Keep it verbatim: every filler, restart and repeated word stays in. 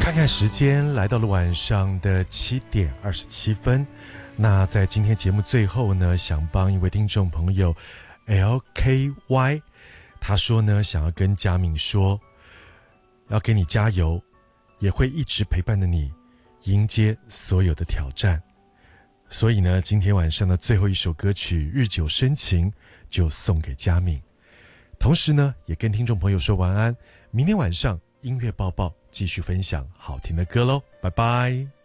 看看时间，来到了晚上的七点二十七分。那在今天节目最后呢，想帮一位听众朋友 L K Y， 他说呢，想要跟佳敏说，要给你加油，也会一直陪伴着你，迎接所有的挑战。所以呢，今天晚上的最后一首歌曲《日久生情》就送给佳敏。同时呢，也跟听众朋友说晚安。明天晚上音乐报报继续分享好听的歌咯，拜拜。